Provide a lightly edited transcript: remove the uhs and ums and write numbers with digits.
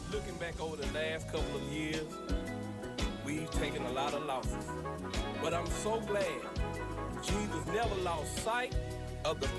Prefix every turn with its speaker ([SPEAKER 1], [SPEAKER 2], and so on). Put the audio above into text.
[SPEAKER 1] Looking back over the last couple of years, we've taken a lot of losses. But I'm so glad Jesus never lost sight of the